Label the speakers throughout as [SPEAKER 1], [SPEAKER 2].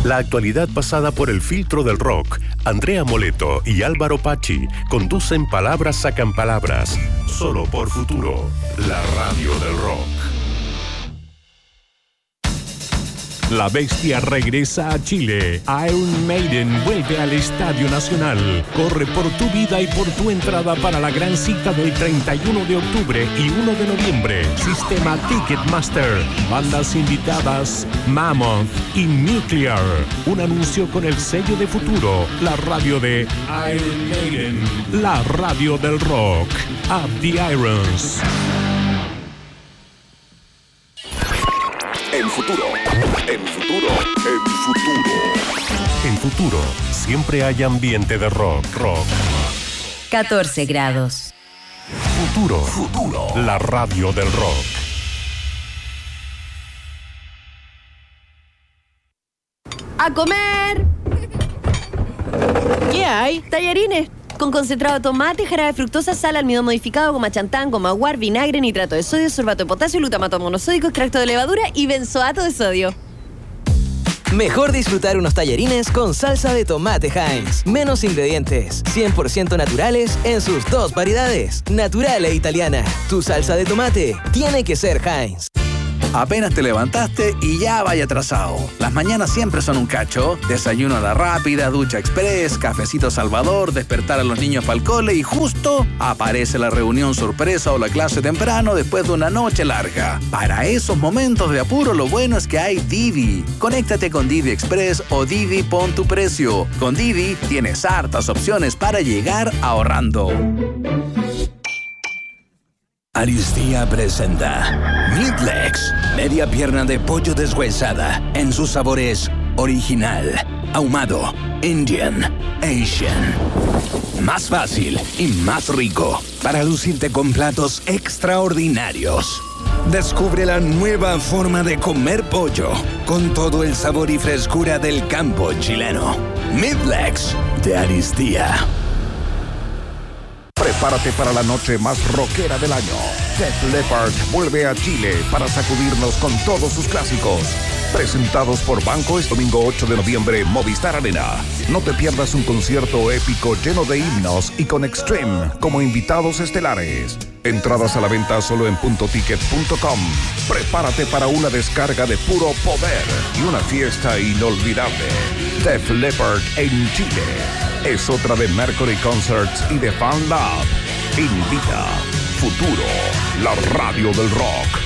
[SPEAKER 1] La actualidad pasada por el filtro del rock. Andrea Moleto y Álvaro Pachi conducen Palabras Sacan Palabras. Solo por Futuro, la radio del rock.
[SPEAKER 2] La Bestia regresa a Chile. Iron Maiden vuelve al Estadio Nacional. Corre por tu vida y por tu entrada para la gran cita del 31 de octubre y 1 de noviembre. Sistema Ticketmaster. Bandas invitadas: Mammoth y Nuclear. Un anuncio con el sello de Futuro. La radio de Iron Maiden. La radio del rock. Up the Irons.
[SPEAKER 1] En Futuro. En Futuro, siempre hay ambiente de rock.
[SPEAKER 3] 14 grados.
[SPEAKER 1] Futuro. La radio del rock.
[SPEAKER 3] ¡A comer!
[SPEAKER 4] ¿Qué hay?
[SPEAKER 3] Tallarines. Con concentrado de tomate, jarabe de fructosa, sal, almidón modificado, goma chantán, goma guar, vinagre, nitrato de sodio, sorbato de potasio, glutamato monosódico, extracto de levadura y benzoato de sodio.
[SPEAKER 4] Mejor disfrutar unos tallarines con salsa de tomate Heinz. Menos ingredientes, 100% naturales en sus dos variedades, natural e italiana. Tu salsa de tomate tiene que ser Heinz.
[SPEAKER 5] Apenas te levantaste y ya vaya atrasado. Las mañanas siempre son un cacho. Desayuno a la rápida, ducha express, cafecito Salvador, despertar a los niños para el cole y justo aparece la reunión sorpresa o la clase temprano después de una noche larga. Para esos momentos de apuro, lo bueno es que hay Didi. Conéctate con Didi Express o Didi Pon tu Precio. Con Didi tienes hartas opciones para llegar ahorrando.
[SPEAKER 6] Aristía presenta Meatlegs, media pierna de pollo deshuesada en sus sabores original, ahumado, Indian, Asian. Más fácil y más rico para lucirte con platos extraordinarios. Descubre la nueva forma de comer pollo con todo el sabor y frescura del campo chileno. Meatlegs de Aristía.
[SPEAKER 7] Prepárate para la noche más rockera del año. Def Leppard vuelve a Chile para sacudirnos con todos sus clásicos. Presentados por Banco, es domingo 8 de noviembre, Movistar Arena. No te pierdas un concierto épico lleno de himnos y con Extreme como invitados estelares. Entradas a la venta solo en puntoticket.com. Prepárate para una descarga de puro poder y una fiesta inolvidable. Def Leppard en Chile. Es otra de Mercury Concerts y de Fan Lab. Invita Futuro, la radio del rock.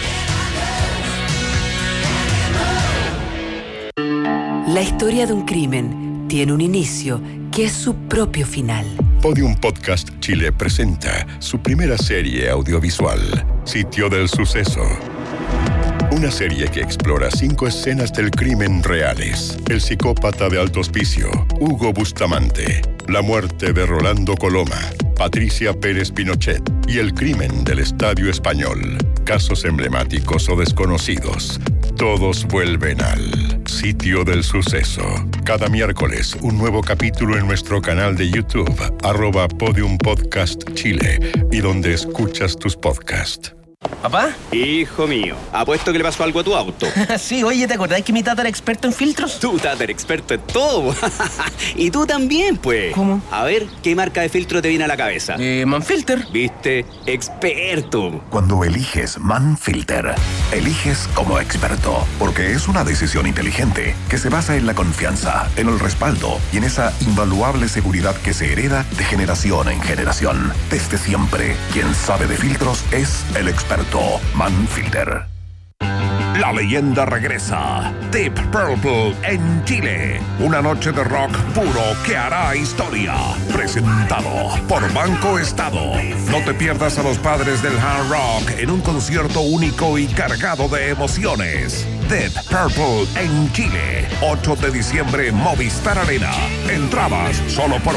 [SPEAKER 8] La historia de un crimen tiene un inicio que es su propio final.
[SPEAKER 1] Podium Podcast Chile presenta su primera serie audiovisual, Sitio del Suceso. Una serie que explora 5 escenas del crimen reales. El psicópata de alto hospicio, Hugo Bustamante. La muerte de Rolando Coloma, Patricia Pérez Pinochet. Y el crimen del Estadio Español. Casos emblemáticos o desconocidos. Todos vuelven al Sitio del Suceso. Cada miércoles, un nuevo capítulo en nuestro canal de YouTube, @Podium Podcast Chile, y donde escuchas tus podcasts.
[SPEAKER 4] ¿Papá?
[SPEAKER 9] Hijo mío, apuesto que le pasó algo a tu auto.
[SPEAKER 4] Sí, oye, ¿te acordás que mi tata era experto en filtros?
[SPEAKER 9] Tú, tata, eres experto en todo. Y tú también, pues.
[SPEAKER 4] ¿Cómo?
[SPEAKER 9] A ver, ¿qué marca de filtro te viene a la cabeza?
[SPEAKER 4] Manfilter.
[SPEAKER 9] ¿Viste? Experto.
[SPEAKER 7] Cuando eliges Manfilter, eliges como experto, porque es una decisión inteligente que se basa en la confianza, en el respaldo y en esa invaluable seguridad que se hereda de generación en generación. Desde siempre, quien sabe de filtros es el experto Manfilter. La leyenda regresa. Deep Purple en Chile. Una noche de rock puro que hará historia. Presentado por Banco Estado. No te pierdas a los padres del hard rock en un concierto único y cargado de emociones. Deep Purple en Chile. 8 de diciembre, Movistar Arena. Entradas solo por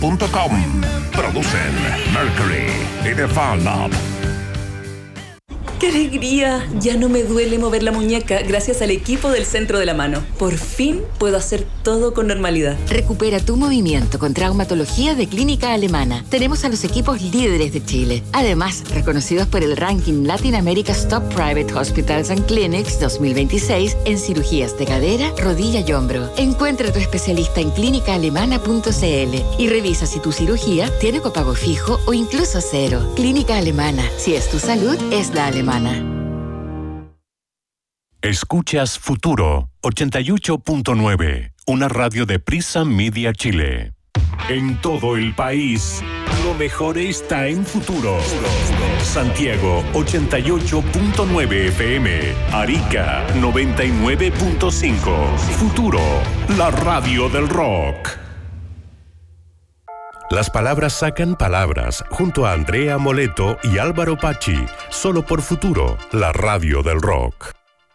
[SPEAKER 7] puntoticket.com. Producen Mercury y The Fan Lab.
[SPEAKER 10] ¡Qué alegría! Ya no me duele mover la muñeca gracias al equipo del Centro de la Mano. Por fin puedo hacer todo con normalidad.
[SPEAKER 11] Recupera tu movimiento con traumatología de Clínica Alemana. Tenemos a los equipos líderes de Chile. Además, reconocidos por el ranking Latin America's Top Private Hospitals and Clinics 2026 en cirugías de cadera, rodilla y hombro. Encuentra a tu especialista en clínicaalemana.cl y revisa si tu cirugía tiene copago fijo o incluso cero. Clínica Alemana. Si es tu salud, es la alemana.
[SPEAKER 2] Escuchas Futuro 88.9, una radio de Prisa Media Chile. En todo el país, lo mejor está en Futuro. Santiago 88.9 FM, Arica 99.5. Futuro, la radio del rock. Las palabras sacan palabras, junto a Andrea Moleto y Álvaro Pachi, solo por Futuro, la radio del rock.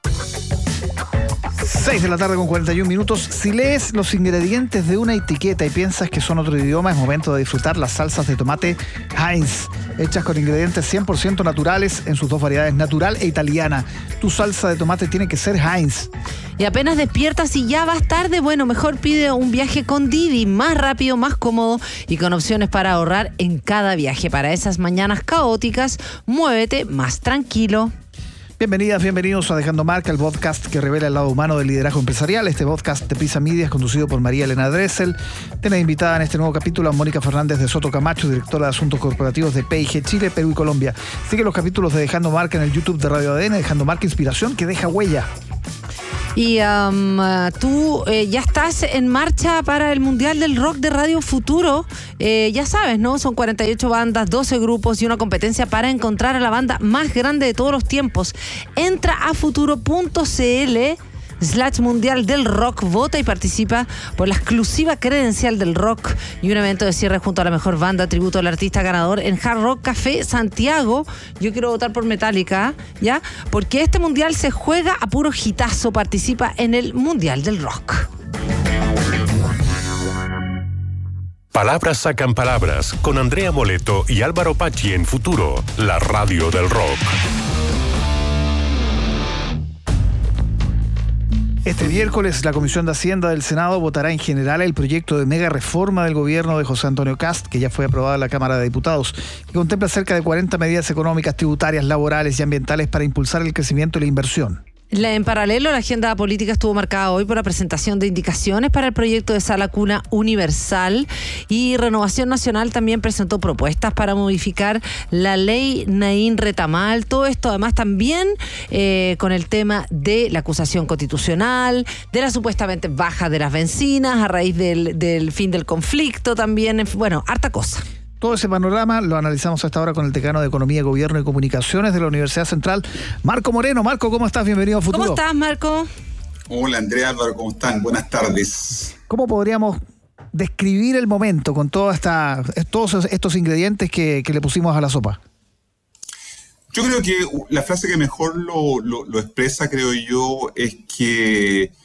[SPEAKER 12] 6 de la tarde con 41 minutos. Si lees los ingredientes de una etiqueta y piensas que son otro idioma, es momento de disfrutar las salsas de tomate Heinz, hechas con ingredientes 100% naturales en sus dos variedades, natural e italiana. Tu salsa de tomate tiene que ser Heinz.
[SPEAKER 13] Y apenas despiertas y ya vas tarde, bueno, mejor pide un viaje con Didi, más rápido, más cómodo y con opciones para ahorrar en cada viaje. Para esas mañanas caóticas, muévete más tranquilo.
[SPEAKER 12] Bienvenidas, bienvenidos a Dejando Marca, el podcast que revela el lado humano del liderazgo empresarial. Este podcast de Prisa Media es conducido por María Elena Dressel. Tiene invitada en este nuevo capítulo a Mónica Fernández de Soto Camacho, directora de Asuntos Corporativos de P&G Chile, Perú y Colombia. Sigue los capítulos de Dejando Marca en el YouTube de Radio ADN, Dejando Marca Inspiración que deja huella.
[SPEAKER 13] Y tú ya estás en marcha para el Mundial del Rock de Radio Futuro. Ya sabes, ¿no? Son 48 bandas, 12 grupos y una competencia para encontrar a la banda más grande de todos los tiempos. Entra a futuro.cl/Mundial del Rock, vota y participa por la exclusiva credencial del rock y un evento de cierre junto a la mejor banda, tributo al artista ganador en Hard Rock Café Santiago. Yo quiero votar por Metallica, ¿ya? Porque este mundial se juega a puro hitazo. Participa en el Mundial del Rock.
[SPEAKER 2] Palabras sacan palabras con Andrea Moleto y Álvaro Pachi en Futuro, la radio del rock.
[SPEAKER 12] Este miércoles, la Comisión de Hacienda del Senado votará en general el proyecto de mega reforma del gobierno de José Antonio Kast, que ya fue aprobado en la Cámara de Diputados, que contempla cerca de 40 medidas económicas, tributarias, laborales y ambientales para impulsar el crecimiento y la inversión.
[SPEAKER 13] En paralelo, la agenda política estuvo marcada hoy por la presentación de indicaciones para el proyecto de sala cuna universal, y Renovación Nacional también presentó propuestas para modificar la ley Naín Retamal. Todo esto además también con el tema de la acusación constitucional, de la supuestamente baja de las bencinas a raíz del fin del conflicto también. Bueno, harta cosa.
[SPEAKER 12] Todo ese panorama lo analizamos hasta ahora con el decano de Economía, Gobierno y Comunicaciones de la Universidad Central, Marco Moreno. Marco, ¿cómo estás? Bienvenido a Futuro.
[SPEAKER 13] ¿Cómo estás, Marco?
[SPEAKER 14] Hola, Andrea, Álvaro, ¿cómo están? Buenas tardes.
[SPEAKER 12] ¿Cómo podríamos describir el momento con todos estos ingredientes que le pusimos a la sopa?
[SPEAKER 14] Yo creo que la frase que mejor lo expresa, creo yo, es que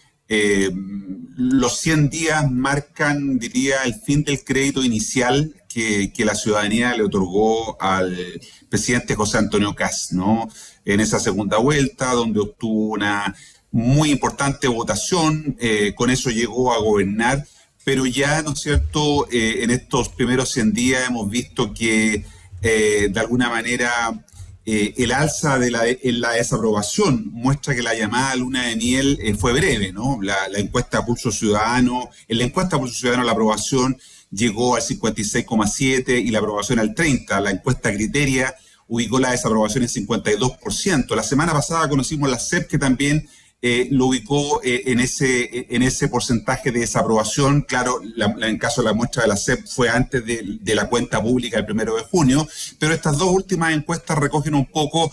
[SPEAKER 14] los 100 días marcan, diría, el fin del crédito inicial que la ciudadanía le otorgó al presidente José Antonio Kast, ¿no? En esa segunda vuelta, donde obtuvo una muy importante votación, con eso llegó a gobernar, pero ya, ¿no es cierto?, en estos primeros 100 días hemos visto que, de alguna manera, el alza de la desaprobación muestra que la llamada luna de miel fue breve, ¿no? La encuesta Pulso Ciudadano, en la encuesta Pulso Ciudadano la aprobación llegó al 56,7% y la aprobación al 30%. La encuesta Criteria ubicó la desaprobación en 52%. La semana pasada conocimos la CEP, que también lo ubicó en ese porcentaje de desaprobación. Claro, en caso de la muestra de la CEP fue antes de la cuenta pública el 1 de junio, pero estas dos últimas encuestas recogen un poco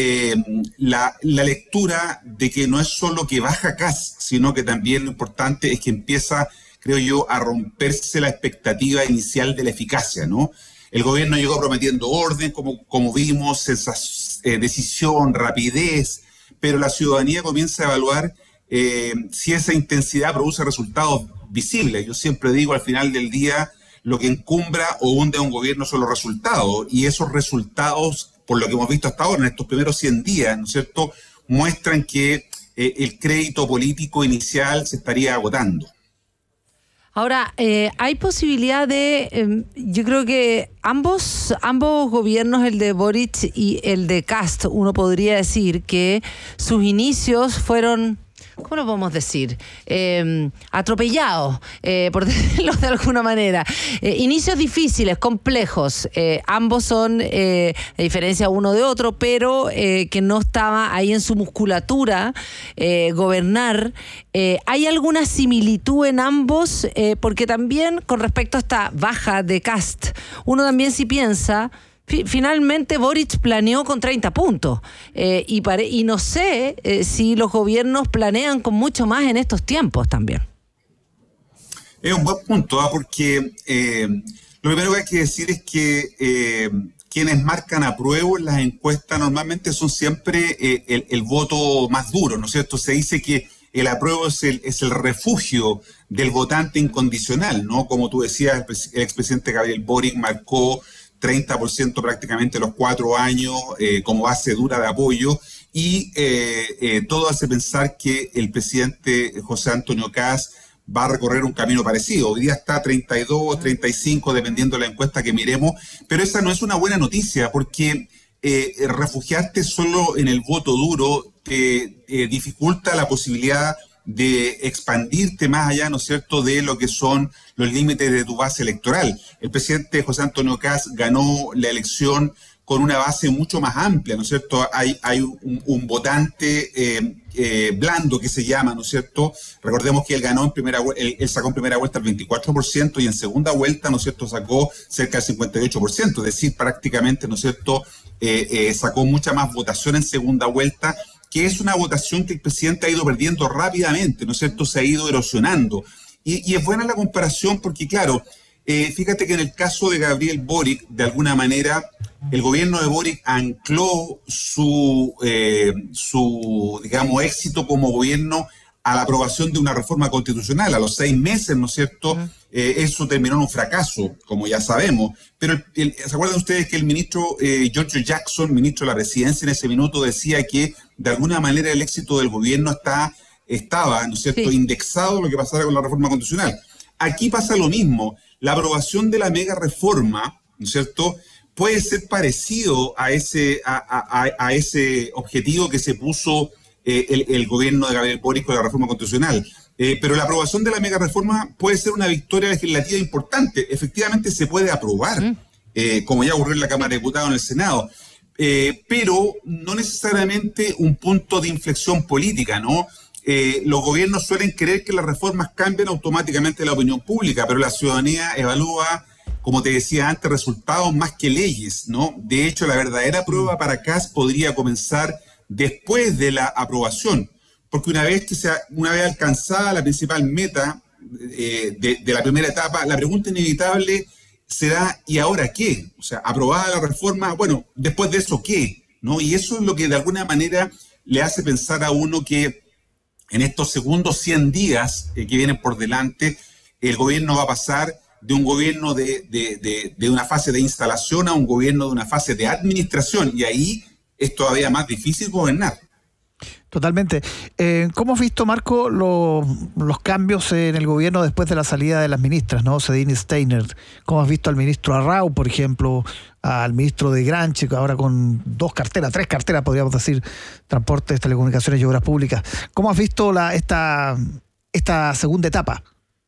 [SPEAKER 14] la lectura de que no es solo que baja Kast, sino que también lo importante es que empieza, creo yo, a romperse la expectativa inicial de la eficacia, ¿no? El gobierno llegó prometiendo orden, como vimos, decisión, rapidez, pero la ciudadanía comienza a evaluar si esa intensidad produce resultados visibles. Yo siempre digo, al final del día, lo que encumbra o hunde a un gobierno son los resultados, y esos resultados por lo que hemos visto hasta ahora, en estos primeros 100 días, ¿no es cierto?, muestran que el crédito político inicial se estaría agotando.
[SPEAKER 13] Ahora, hay posibilidad de, yo creo que ambos gobiernos, el de Boric y el de Kast, uno podría decir que sus inicios fueron, ¿cómo lo podemos decir? Atropellados, por decirlo de alguna manera. Inicios difíciles, complejos. Ambos son, a diferencia uno de otro, pero que no estaba ahí en su musculatura gobernar. ¿Hay alguna similitud en ambos? Porque también con respecto a esta baja de Kast, uno también sí piensa... Finalmente Boric planeó con 30 puntos y no sé si los gobiernos planean con mucho más en estos tiempos también.
[SPEAKER 14] Es un buen punto, porque lo primero que hay que decir es que quienes marcan apruebo en las encuestas normalmente son siempre el voto más duro, ¿no es cierto? Se dice que el apruebo es el refugio del votante incondicional, ¿no? Como tú decías, el expresidente Gabriel Boric marcó 30% prácticamente los 4 años como base dura de apoyo y todo hace pensar que el presidente José Antonio Kast va a recorrer un camino parecido. Hoy día está 32, 35, dependiendo de la encuesta que miremos, pero esa no es una buena noticia porque refugiarte solo en el voto duro te dificulta la posibilidad de expandirte más allá, ¿no es cierto?, de lo que son los límites de tu base electoral. El presidente José Antonio Kast ganó la elección con una base mucho más amplia, ¿no es cierto? Hay un votante blando que se llama, ¿no es cierto? Recordemos que él ganó él sacó en primera vuelta el 24% y en segunda vuelta, ¿no es cierto?, sacó cerca del 58%, es decir, prácticamente, ¿no es cierto?, sacó mucha más votación en segunda vuelta, que es una votación que el presidente ha ido perdiendo rápidamente, ¿no es cierto?, se ha ido erosionando. Y es buena la comparación porque, claro, fíjate que en el caso de Gabriel Boric, de alguna manera, el gobierno de Boric ancló su digamos, éxito como gobierno a la aprobación de una reforma constitucional. A los 6 meses, ¿no es cierto?, eso terminó en un fracaso, como ya sabemos. Pero ¿se acuerdan ustedes que el ministro George Jackson, ministro de la presidencia en ese minuto, decía que de alguna manera el éxito del gobierno estaba, ¿no es cierto?, indexado a lo que pasara con la reforma constitucional? Aquí pasa lo mismo. La aprobación de la mega reforma, ¿no es cierto?, puede ser parecido a ese objetivo que se puso el gobierno de Gabriel Boric con la reforma constitucional. Pero la aprobación de la mega reforma puede ser una victoria legislativa importante. Efectivamente se puede aprobar, como ya ocurrió en la Cámara de Diputados, en el Senado, pero no necesariamente un punto de inflexión política, ¿no? Los gobiernos suelen creer que las reformas cambian automáticamente la opinión pública, pero la ciudadanía evalúa, como te decía antes, resultados más que leyes, ¿no? De hecho, la verdadera prueba para Kast podría comenzar después de la aprobación, porque una vez alcanzada la principal meta de la primera etapa, la pregunta inevitable será ¿y ahora qué? O sea, aprobada la reforma, bueno, después de eso, ¿qué? ¿No? Y eso es lo que de alguna manera le hace pensar a uno que en estos segundos 100 días que vienen por delante, el gobierno va a pasar de un gobierno de una fase de instalación a un gobierno de una fase de administración, y ahí es todavía más difícil gobernar.
[SPEAKER 12] Totalmente. ¿Cómo has visto, Marco, los cambios en el gobierno después de la salida de las ministras, ¿no? Sedin y Steiner. ¿Cómo has visto al ministro Arrau, por ejemplo, al ministro de Granchi, ahora con 3 carteras, podríamos decir, transportes, telecomunicaciones y obras públicas? ¿Cómo has visto esta segunda etapa?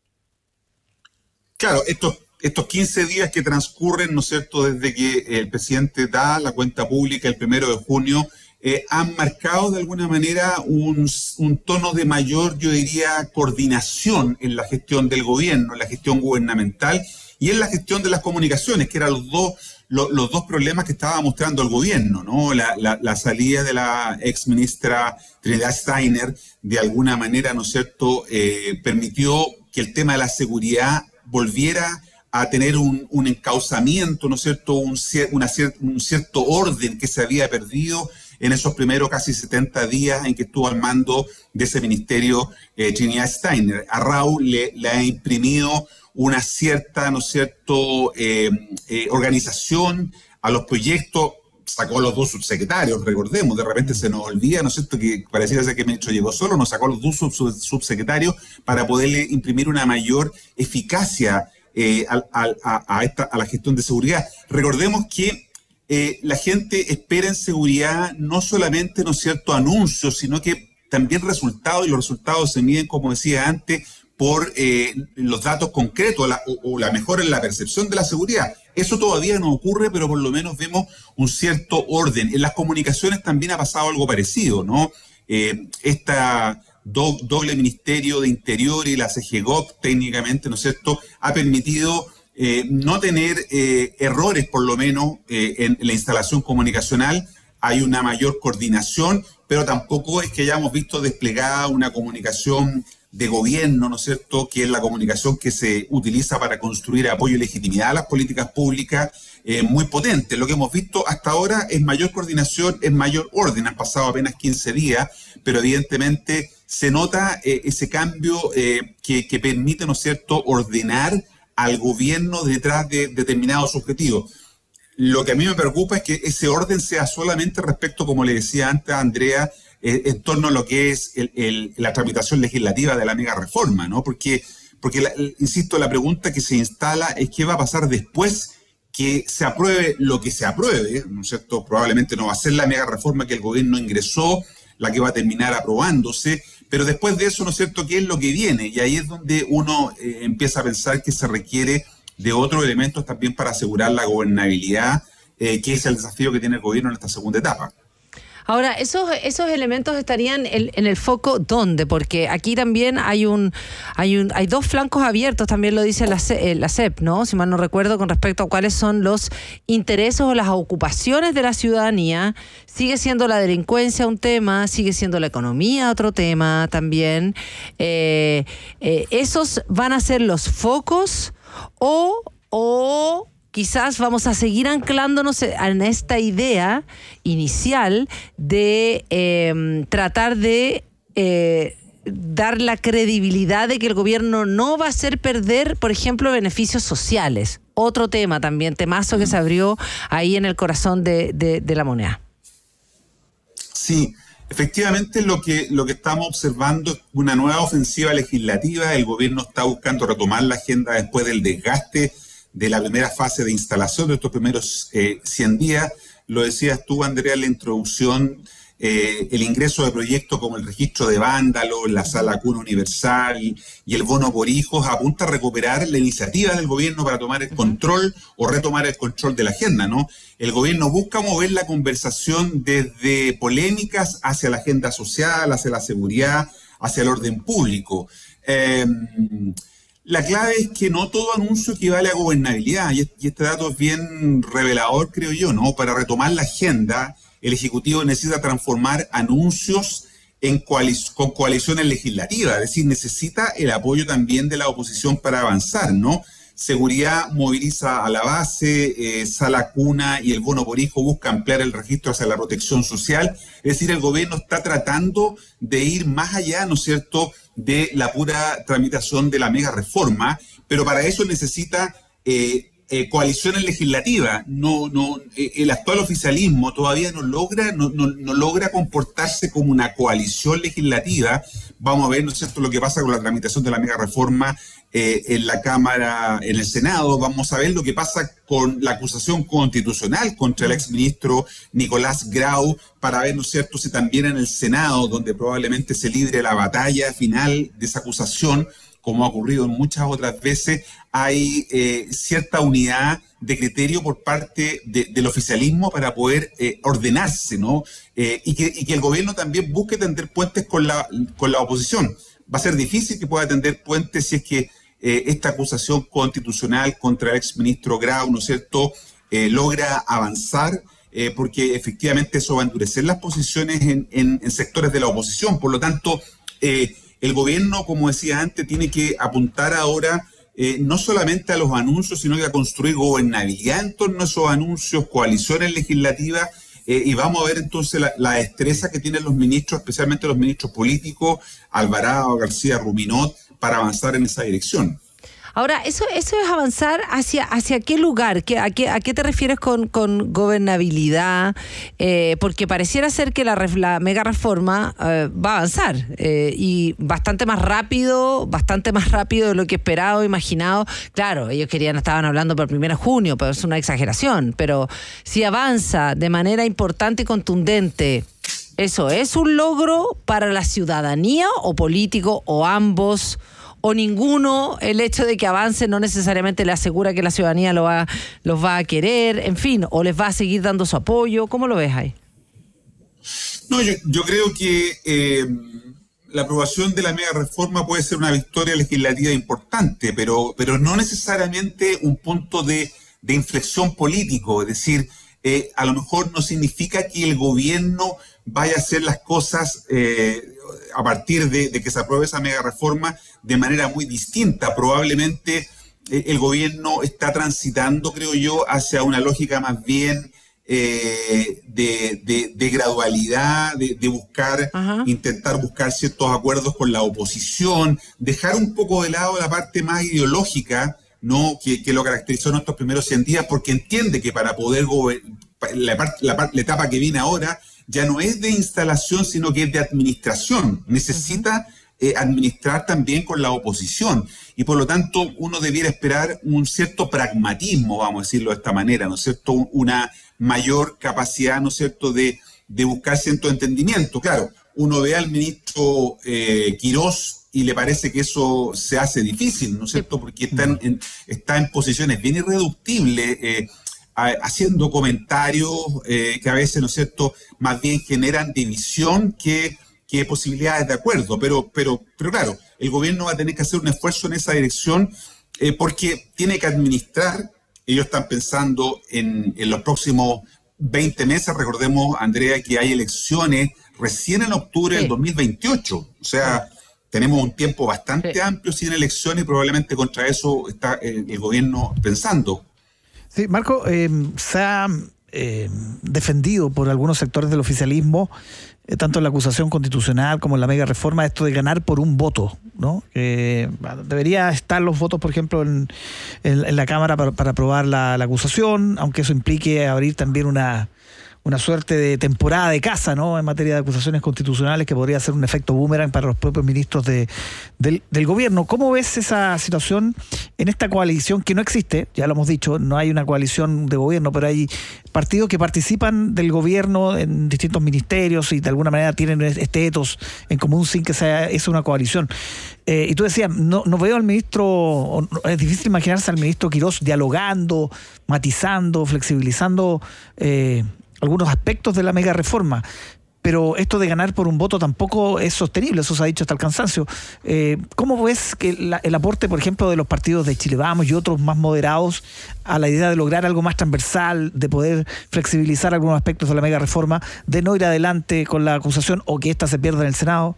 [SPEAKER 14] Claro, estos 15 días que transcurren, ¿no es cierto?, desde que el presidente da la cuenta pública el 1 de junio, han marcado de alguna manera un tono de mayor, yo diría, coordinación en la gestión del gobierno, en la gestión gubernamental y en la gestión de las comunicaciones, que eran los dos problemas que estaba mostrando el gobierno, ¿no? La salida de la ex ministra Trinidad Steiner, de alguna manera, ¿no es cierto?, permitió que el tema de la seguridad volviera a tener un encauzamiento, ¿no es cierto?, un cierto orden que se había perdido en esos primeros casi 70 días en que estuvo al mando de ese ministerio Trinidad Steiner. A Raúl le ha imprimido una cierta, ¿no es cierto?, organización a los proyectos. sacó a los 2 subsecretarios, recordemos, de repente se nos olvida, ¿no es cierto?, que pareciera ser que el ministro llegó solo, nos sacó a los 2 subsecretarios para poderle imprimir una mayor eficacia a la gestión de seguridad. Recordemos que la gente espera en seguridad no solamente, ¿no es cierto?, anuncios, sino que también resultados, y los resultados se miden, como decía antes, por los datos concretos o la mejora en la percepción de la seguridad. Eso todavía no ocurre, pero por lo menos vemos un cierto orden. En las comunicaciones también ha pasado algo parecido, ¿no? Esta doble Ministerio de Interior y la CGGOP técnicamente, ¿no es cierto?, ha permitido no tener errores, por lo menos, en la instalación comunicacional. Hay una mayor coordinación, pero tampoco es que hayamos visto desplegada una comunicación de gobierno, ¿no es cierto?, que es la comunicación que se utiliza para construir apoyo y legitimidad a las políticas públicas, muy potente. Lo que hemos visto hasta ahora es mayor coordinación, es mayor orden. Han pasado apenas 15 días, pero evidentemente se nota ese cambio que permite, ¿no es cierto?, ordenar al gobierno detrás de determinados objetivos. Lo que a mí me preocupa es que ese orden sea solamente respecto, como le decía antes a Andrea, en torno a lo que es la tramitación legislativa de la mega reforma, ¿no? Porque insisto, la pregunta que se instala es qué va a pasar después que se apruebe lo que se apruebe, ¿no es cierto? Probablemente no va a ser la mega reforma que el gobierno ingresó, la que va a terminar aprobándose, pero después de eso, ¿no es cierto?, ¿qué es lo que viene? Y ahí es donde uno empieza a pensar que se requiere de otros elementos también para asegurar la gobernabilidad, que es el desafío que tiene el gobierno en esta segunda etapa.
[SPEAKER 13] Ahora, esos elementos estarían en el foco, ¿dónde? Porque aquí también hay 2 flancos abiertos, también lo dice la CEP, ¿no? Si mal no recuerdo, con respecto a cuáles son los intereses o las ocupaciones de la ciudadanía. Sigue siendo la delincuencia un tema, sigue siendo la economía otro tema también. ¿Esos van a ser los focos o quizás vamos a seguir anclándonos en esta idea inicial de tratar de dar la credibilidad de que el gobierno no va a hacer perder, por ejemplo, beneficios sociales? Otro tema también, temazo que se abrió ahí en el corazón de la moneda.
[SPEAKER 14] Sí, efectivamente lo que estamos observando es una nueva ofensiva legislativa. El gobierno está buscando retomar la agenda después del desgaste de la primera fase de instalación de estos primeros 100 días. Lo decías tú, Andrea, en la introducción, el ingreso de proyectos como el registro de vándalos, la sala cuna universal y el bono por hijos apunta a recuperar la iniciativa del gobierno para tomar el control o retomar el control de la agenda, ¿no? El gobierno busca mover la conversación desde polémicas hacia la agenda social, hacia la seguridad, hacia el orden público. La clave es que no todo anuncio equivale a gobernabilidad, y este dato es bien revelador, creo yo, ¿no? Para retomar la agenda, el Ejecutivo necesita transformar anuncios con coaliciones legislativas, es decir, necesita el apoyo también de la oposición para avanzar, ¿no? Seguridad moviliza a la base, sala cuna y el bono por hijo busca ampliar el registro hacia la protección social. Es decir, el gobierno está tratando de ir más allá, ¿no es cierto?, de la pura tramitación de la mega reforma, pero para eso necesita coaliciones legislativas. El actual oficialismo todavía no logra comportarse como una coalición legislativa. Vamos a ver, ¿no es cierto?, lo que pasa con la tramitación de la mega reforma en la Cámara, en el Senado. Vamos a ver lo que pasa con la acusación constitucional contra el exministro Nicolás Grau, para ver, ¿no es cierto?, si también en el Senado, donde probablemente se libre la batalla final de esa acusación, como ha ocurrido muchas otras veces, hay cierta unidad de criterio por parte del oficialismo para poder ordenarse, ¿no? Y que el gobierno también busque tender puentes con la oposición. Va a ser difícil que pueda tender puentes si es que esta acusación constitucional contra el exministro Grau, ¿no es cierto?, logra avanzar, porque efectivamente eso va a endurecer las posiciones en sectores de la oposición. Por lo tanto, el gobierno, como decía antes, tiene que apuntar ahora no solamente a los anuncios, sino que a construir gobernabilidad en torno a esos anuncios, coaliciones legislativas, y vamos a ver entonces la destreza que tienen los ministros, especialmente los ministros políticos, Alvarado, García, Ruminot, para avanzar en esa dirección.
[SPEAKER 13] Ahora, eso es avanzar hacia qué lugar, a qué te refieres con gobernabilidad, porque pareciera ser que la mega reforma va a avanzar y bastante más rápido de lo que esperado, imaginado. Claro, ellos estaban hablando por 1 de junio, pero es una exageración, pero si avanza de manera importante y contundente, ¿eso es un logro para la ciudadanía o político o ambos o ninguno? El hecho de que avance no necesariamente le asegura que la ciudadanía los va a querer, en fin, o les va a seguir dando su apoyo. ¿Cómo lo ves ahí?
[SPEAKER 14] No, yo creo que la aprobación de la mega reforma puede ser una victoria legislativa importante, pero no necesariamente un punto de inflexión político. Es decir, a lo mejor no significa que el gobierno vaya a hacer las cosas a partir de que se apruebe esa mega reforma de manera muy distinta. Probablemente el gobierno está transitando, creo yo, hacia una lógica más bien de gradualidad, de buscar, intentar buscar ciertos acuerdos con la oposición, dejar un poco de lado la parte más ideológica, ¿no? que lo caracterizó en estos primeros 100 días, porque entiende que para poder la etapa que viene ahora ya no es de instalación, sino que es de administración. Necesita administrar también con la oposición, y por lo tanto uno debiera esperar un cierto pragmatismo, vamos a decirlo de esta manera, ¿no es cierto? Una mayor capacidad, ¿no es cierto?, de buscar cierto entendimiento. Claro, uno ve al ministro Quirós y le parece que eso se hace difícil, ¿no es cierto?, porque está en posiciones bien irreductibles, haciendo comentarios que a veces, ¿no es cierto?, más bien generan división que posibilidades de acuerdo. Pero claro, el gobierno va a tener que hacer un esfuerzo en esa dirección porque tiene que administrar. Ellos están pensando en los próximos 20 meses. Recordemos, Andrea, que hay elecciones recién en octubre del 2028. O sea, tenemos un tiempo bastante amplio sin elecciones y probablemente contra eso está el gobierno pensando.
[SPEAKER 12] Sí, Marco, se ha defendido por algunos sectores del oficialismo, tanto en la acusación constitucional como en la mega reforma, esto de ganar por un voto, ¿no? Debería estar los votos, por ejemplo, en la Cámara para aprobar la acusación, aunque eso implique abrir también una suerte de temporada de caza, ¿no?, en materia de acusaciones constitucionales, que podría ser un efecto boomerang para los propios ministros del gobierno. ¿Cómo ves esa situación en esta coalición que no existe? Ya lo hemos dicho, no hay una coalición de gobierno, pero hay partidos que participan del gobierno en distintos ministerios y de alguna manera tienen este etos en común sin que sea una coalición. Y tú decías, no veo al ministro, es difícil imaginarse al ministro Quirós dialogando, matizando, flexibilizando algunos aspectos de la mega reforma, pero esto de ganar por un voto tampoco es sostenible, eso se ha dicho hasta el cansancio. ¿Cómo ves que el aporte, por ejemplo, de los partidos de Chile Vamos y otros más moderados a la idea de lograr algo más transversal, de poder flexibilizar algunos aspectos de la mega reforma, de no ir adelante con la acusación o que ésta se pierda en el Senado?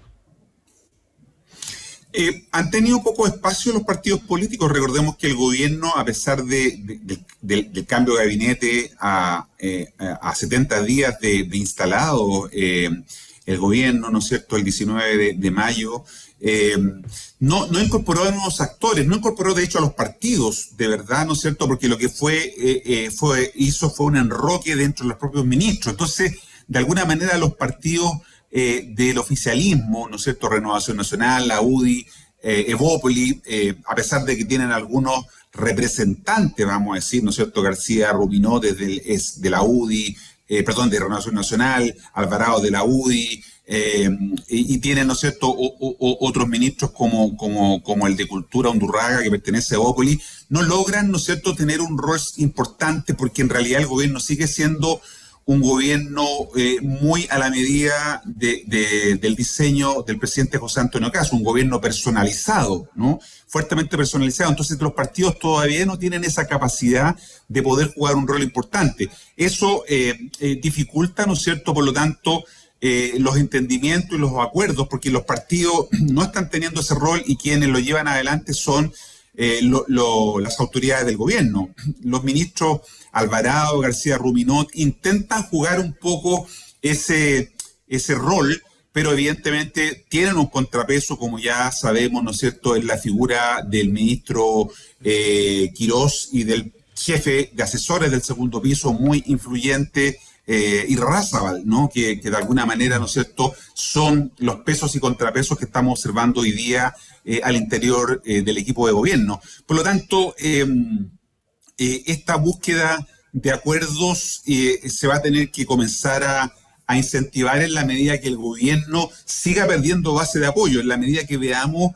[SPEAKER 14] Han tenido poco espacio los partidos políticos. Recordemos que el gobierno, a pesar del cambio de gabinete a 70 días de instalado el gobierno, ¿no es cierto?, el 19 de mayo, no incorporó a nuevos actores, no incorporó de hecho a los partidos, de verdad, ¿no es cierto?, porque lo que hizo fue un enroque dentro de los propios ministros. Entonces, de alguna manera los partidos del oficialismo, ¿no es cierto?, Renovación Nacional, la UDI, Evópoli, a pesar de que tienen algunos representantes, vamos a decir, ¿no es cierto?, García Rubinó de la UDI, de Renovación Nacional, Alvarado de la UDI, y tienen, ¿no es cierto?, otros ministros como el de Cultura, Undurraga, que pertenece a Evópoli, no logran, ¿no es cierto?, tener un rol importante, porque en realidad el gobierno sigue siendo un gobierno muy a la medida del diseño del presidente José Antonio Caz, un gobierno personalizado, ¿no?, fuertemente personalizado. Entonces los partidos todavía no tienen esa capacidad de poder jugar un rol importante. Eso dificulta, ¿no es cierto?, por lo tanto, los entendimientos y los acuerdos, porque los partidos no están teniendo ese rol y quienes lo llevan adelante son las autoridades del gobierno. Los ministros Alvarado, García Rubinó intentan jugar un poco ese rol, pero evidentemente tienen un contrapeso, como ya sabemos, ¿no es cierto?, en la figura del ministro Quirós y del jefe de asesores del segundo piso, muy influyente, Irarrázaval, ¿no?, que de alguna manera, ¿no es cierto?, son los pesos y contrapesos que estamos observando hoy día al interior del equipo de gobierno. Por lo tanto, esta búsqueda de acuerdos se va a tener que comenzar a incentivar en la medida que el gobierno siga perdiendo base de apoyo, en la medida que veamos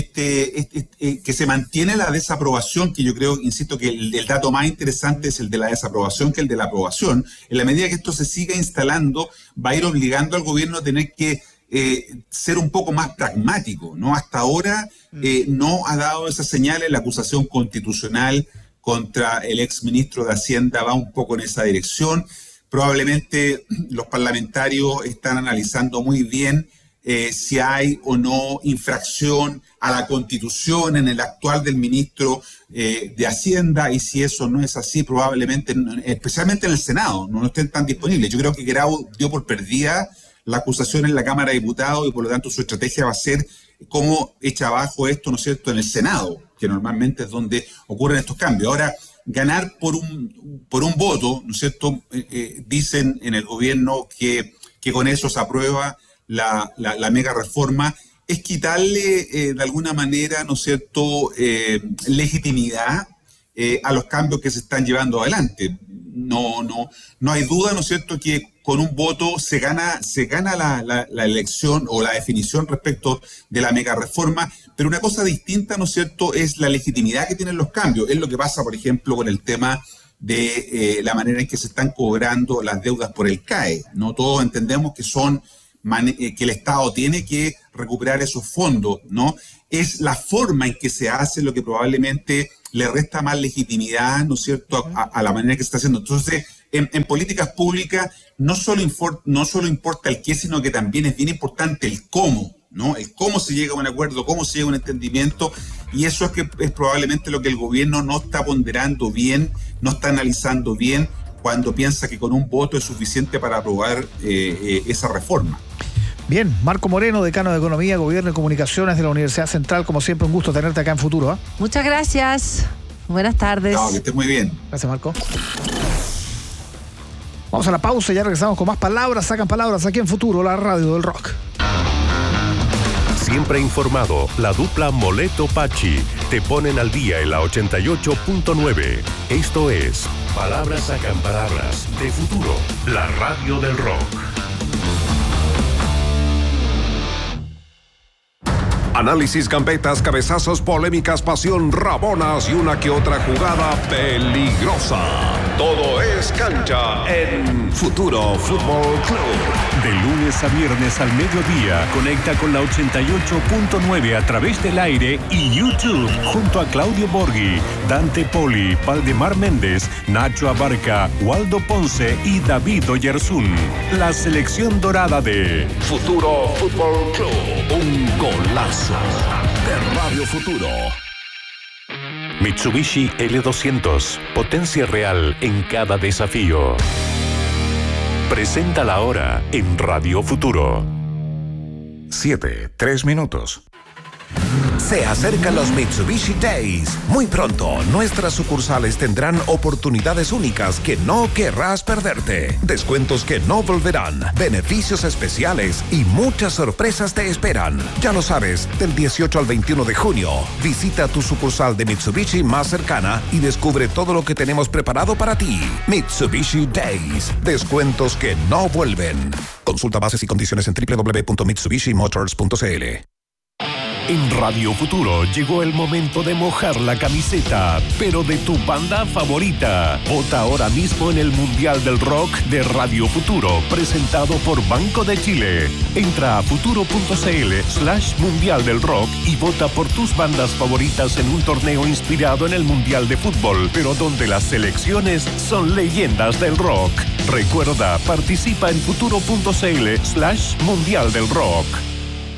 [SPEAKER 14] que se mantiene la desaprobación, que yo creo, insisto, que el dato más interesante es el de la desaprobación que el de la aprobación. En la medida que esto se siga instalando, va a ir obligando al gobierno a tener que ser un poco más pragmático, ¿no? Hasta ahora no ha dado esas señales. La acusación constitucional contra el exministro de Hacienda va un poco en esa dirección. Probablemente los parlamentarios están analizando muy bien si hay o no infracción a la Constitución en el actual del ministro de Hacienda, y si eso no es así, probablemente, especialmente en el Senado, no estén tan disponibles. Yo creo que Grau dio por perdida la acusación en la Cámara de Diputados y por lo tanto su estrategia va a ser cómo echa abajo esto, ¿no es cierto?, en el Senado, que normalmente es donde ocurren estos cambios. Ahora, ganar por un voto, ¿no es cierto?, dicen en el gobierno que con eso se aprueba la mega reforma, es quitarle de alguna manera, ¿no es cierto?, legitimidad a los cambios que se están llevando adelante. No hay duda, ¿no es cierto?, que con un voto se gana la elección o la definición respecto de la mega reforma, pero una cosa distinta, ¿no es cierto?, es la legitimidad que tienen los cambios. Es lo que pasa, por ejemplo, con el tema de la manera en que se están cobrando las deudas por el CAE. No todos entendemos que que el Estado tiene que recuperar esos fondos, ¿no? Es la forma en que se hace lo que probablemente le resta más legitimidad, ¿no es cierto?, a la manera que se está haciendo. Entonces, en políticas públicas no solo importa el qué, sino que también es bien importante el cómo, ¿no? El cómo se llega a un acuerdo, cómo se llega a un entendimiento, y eso es probablemente lo que el gobierno no está ponderando bien, no está analizando bien, cuando piensa que con un voto es suficiente para aprobar esa reforma.
[SPEAKER 12] Bien, Marco Moreno, decano de Economía, Gobierno y Comunicaciones de la Universidad Central, como siempre un gusto tenerte acá en Futuro, ¿eh?
[SPEAKER 13] Muchas gracias. Buenas tardes.
[SPEAKER 14] No, que estés muy bien.
[SPEAKER 12] Gracias, Marco. Vamos a la pausa y ya regresamos con más palabras. Sacan palabras aquí en Futuro, la radio del rock.
[SPEAKER 2] Siempre informado, la dupla Moleto-Pachi te ponen al día en la 88.9. Esto es Palabras Sacan Palabras de Futuro, la radio del rock.
[SPEAKER 15] Análisis, gambetas, cabezazos, polémicas, pasión, rabonas y una que otra jugada peligrosa. Todo es cancha en Futuro Fútbol Club.
[SPEAKER 2] De lunes a viernes al mediodía, conecta con la 88.9 a través del aire y YouTube, junto a Claudio Borghi, Dante Poli, Valdemar Méndez, Nacho Abarca, Waldo Ponce y David Oyarzún. La selección dorada de
[SPEAKER 15] Futuro Fútbol Club. Un golazo de Radio Futuro.
[SPEAKER 2] Mitsubishi L200, potencia real en cada desafío. Presenta la hora en Radio Futuro.
[SPEAKER 7] 7:03.
[SPEAKER 16] Se acercan los Mitsubishi Days. Muy pronto, nuestras sucursales tendrán oportunidades únicas que no querrás perderte. Descuentos que no volverán, beneficios especiales y muchas sorpresas te esperan. Ya lo sabes, del 18 al 21 de junio, visita tu sucursal de Mitsubishi más cercana y descubre todo lo que tenemos preparado para ti. Mitsubishi Days. Descuentos que no vuelven. Consulta bases y condiciones en www.mitsubishimotors.cl.
[SPEAKER 2] En Radio Futuro llegó el momento de mojar la camiseta, pero de tu banda favorita. Vota ahora mismo en el Mundial del Rock de Radio Futuro, presentado por Banco de Chile. Entra a futuro.cl/Mundial del Rock y vota por tus bandas favoritas en un torneo inspirado en el Mundial de Fútbol, pero donde las selecciones son leyendas del rock. Recuerda, participa en futuro.cl/Mundial del Rock.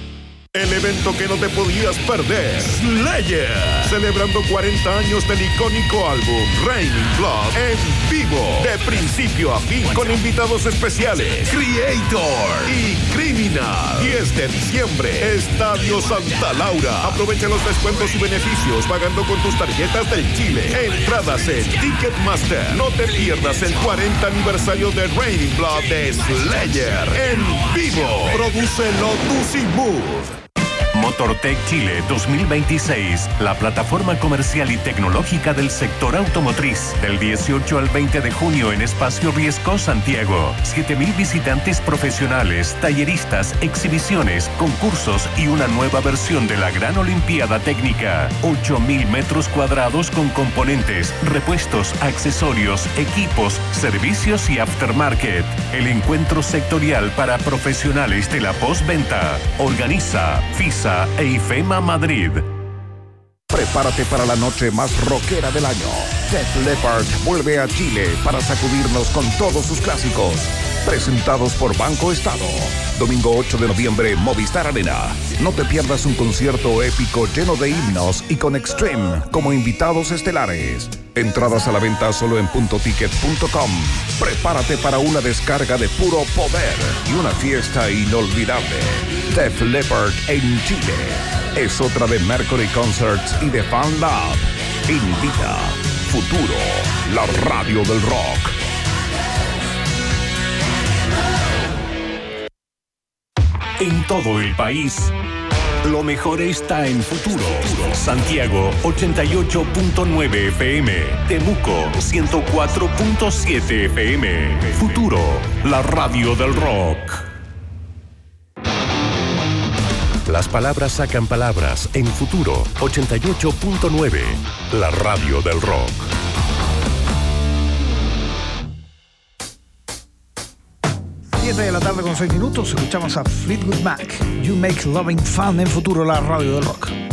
[SPEAKER 1] El evento que no te podías perder, Slayer, celebrando 40 años del icónico álbum Raining Blood en vivo, de principio a fin, con invitados especiales, Creator y Criminal. 10 de diciembre, Estadio Santa Laura. Aprovecha los descuentos y beneficios pagando con tus tarjetas del Chile. Entradas en Ticketmaster. No te pierdas el 40 aniversario de Raining Blood de Slayer en vivo. Prodúcelo Tusimur.
[SPEAKER 2] Motortech Chile 2026, la plataforma comercial y tecnológica del sector automotriz. Del 18 al 20 de junio en Espacio Riesco, Santiago. 7.000 visitantes profesionales, talleristas, exhibiciones, concursos y una nueva versión de la Gran Olimpiada Técnica. 8.000 metros cuadrados con componentes, repuestos, accesorios, equipos, servicios y aftermarket. El encuentro sectorial para profesionales de la postventa. Organiza FISA e IFEMA Madrid.
[SPEAKER 16] Prepárate para la noche más rockera del año. Def Leppard vuelve a Chile para sacudirnos con todos sus clásicos. Presentados por Banco Estado. Domingo 8 de noviembre, Movistar Arena. No te pierdas un concierto épico lleno de himnos y con Extreme como invitados estelares. Entradas a la venta solo en puntoticket.com. Prepárate para una descarga de puro poder y una fiesta inolvidable. Def Leppard en Chile. Es otra de Mercury Concerts y de Fan Lab. Invita Futuro, la radio del rock.
[SPEAKER 2] En todo el país, lo mejor está en Futuro. Santiago 88.9 FM, Temuco 104.7 FM. Futuro, la radio del rock. Las palabras sacan palabras en Futuro 88.9, la radio del rock.
[SPEAKER 12] 7 de la tarde con 6 minutos, escuchamos a Fleetwood Mac. You Make Loving Fun en Futuro, la radio del rock.